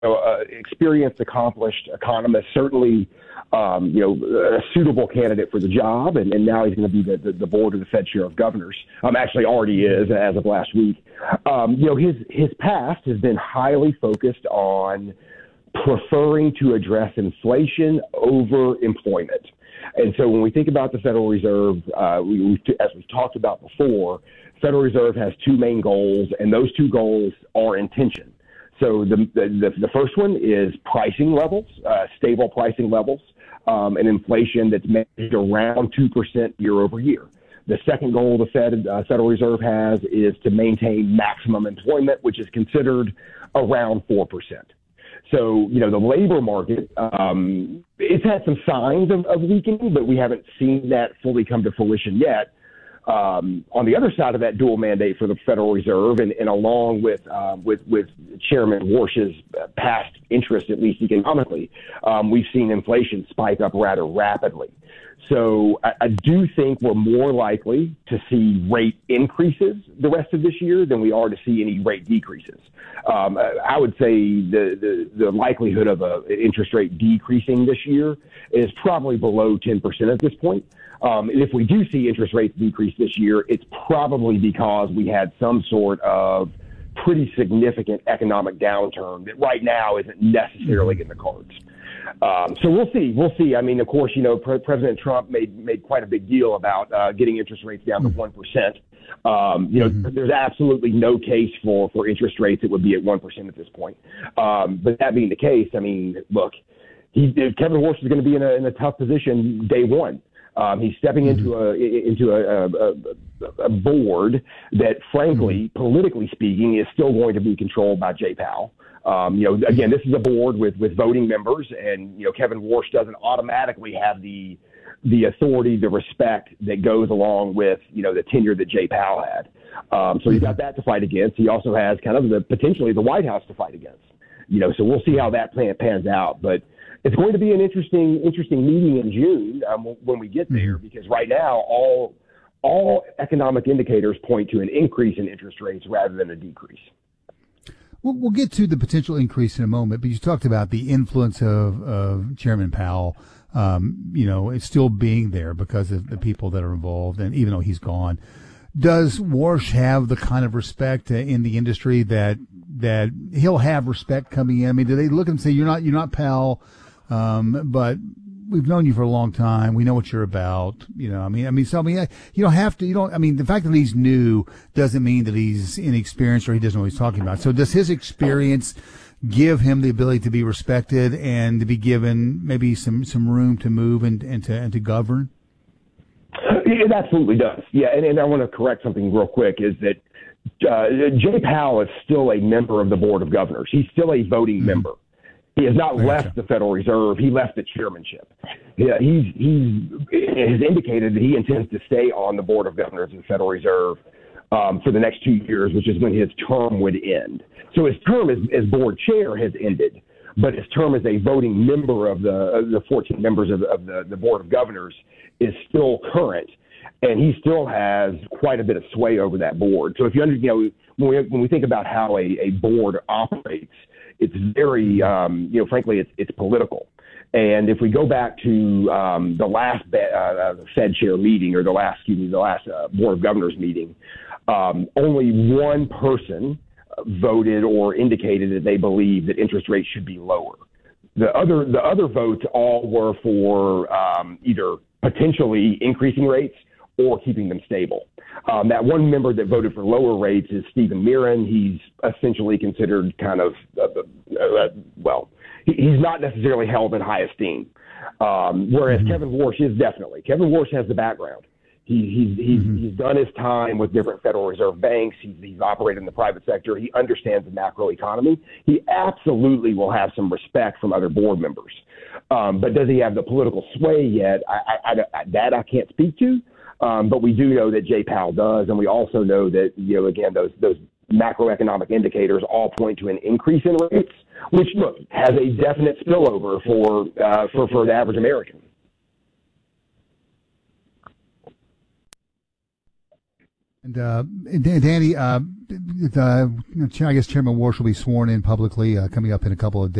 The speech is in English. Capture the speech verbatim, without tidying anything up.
know, uh, experienced, accomplished economist, certainly, um, you know, a suitable candidate for the job. And, and now he's going to be the, the, the board of the Fed Chair of Governors. Um, actually already is as of last week. Um, you know, his, his past has been highly focused on preferring to address inflation over employment. And so when we think about the Federal Reserve, uh, we, we, as we've talked about before, Federal Reserve has two main goals, and those two goals are in tension. So the, the, the first one is pricing levels, uh, stable pricing levels, um, and inflation that's measured around two percent year over year. The second goal the Fed, uh, Federal Reserve has is to maintain maximum employment, which is considered around four percent. So, you know, the labor market, um, it's had some signs of, of weakening, but we haven't seen that fully come to fruition yet. Um, on the other side of that dual mandate for the Federal Reserve, and, and along with, uh, with with Chairman Warsh's past interest, at least economically, um, we've seen inflation spike up rather rapidly. So I, I do think we're more likely to see rate increases the rest of this year than we are to see any rate decreases. Um, I would say the, the, the likelihood of a interest rate decreasing this year is probably below ten percent at this point. Um, and if we do see interest rates decrease this year, it's probably because we had some sort of pretty significant economic downturn that right now isn't necessarily in the cards. Um, so we'll see. We'll see. I mean, of course, you know, Pre- President Trump made made quite a big deal about uh, getting interest rates down to one percent. Um, you know, mm-hmm. there's absolutely no case for, for interest rates that would be at one percent at this point. Um, but that being the case, I mean, look, he, Kevin Warsh is going to be in a, in a tough position day one. Um, he's stepping mm-hmm. into a into a, a, a board that, frankly, mm-hmm. politically speaking, is still going to be controlled by Jay Powell. Um, you know, again, this is a board with, with voting members, and, you know, Kevin Warsh doesn't automatically have the the authority, the respect that goes along with, you know, the tenure that Jay Powell had. Um, so he's got that to fight against. He also has kind of the potentially the White House to fight against. You know, so we'll see how that plan pans out. But it's going to be an interesting interesting meeting in June um, when we get there, because right now all all economic indicators point to an increase in interest rates rather than a decrease. We'll get to the potential increase in a moment, but you talked about the influence of, of Chairman Powell. Um, you know, it's still being there because of the people that are involved, and even though he's gone. Does Warsh have the kind of respect uh, in the industry that that he'll have respect coming in? I mean, do they look and say, you're not you're not Powell, um, but we've known you for a long time. We know what you're about. You know, I mean, I mean, so I mean, you don't have to. You don't. I mean, the fact that he's new doesn't mean that he's inexperienced or he doesn't know what he's talking about. So, does his experience give him the ability to be respected and to be given maybe some, some room to move and, and to and to govern? It absolutely does. Yeah, and, and I want to correct something real quick. Is that uh, Jay Powell is still a member of the Board of Governors. He's still a voting mm-hmm. member. He has not left the Federal Reserve. He left the chairmanship. Yeah, he's he's has indicated that he intends to stay on the Board of Governors of the Federal Reserve um, for the next two years, which is when his term would end. So his term as, as board chair has ended, but his term as a voting member of the of the fourteen members of, of the, the Board of Governors is still current, and he still has quite a bit of sway over that board. So if you under, you know when we, when we think about how a, a board operates, it's very, um, you know, frankly, it's, it's political. And if we go back to um, the last uh, Fed chair meeting, or the last, excuse me, the last uh, Board of Governors meeting, um, only one person voted or indicated that they believe that interest rates should be lower. The other, the other votes all were for um, either potentially increasing rates or keeping them stable. Um, that one member that voted for lower rates is Stephen Mirren. He's essentially considered kind of, uh, uh, well, he, he's not necessarily held in high esteem. Um, whereas mm-hmm. Kevin Warsh is definitely. Kevin Warsh has the background. He, he's he's, mm-hmm. he's done his time with different Federal Reserve banks. He's, he's operated in the private sector. He understands the macroeconomy. He absolutely will have some respect from other board members. Um, but does he have the political sway yet? I, I, I, that I can't speak to. Um, but we do know that Jay Powell does, and we also know that, you know, again, those those macroeconomic indicators all point to an increase in rates, which, look, has a definite spillover for uh, for, for the average American. And uh, Danny, uh, the, I guess Chairman Warsh will be sworn in publicly uh, coming up in a couple of days.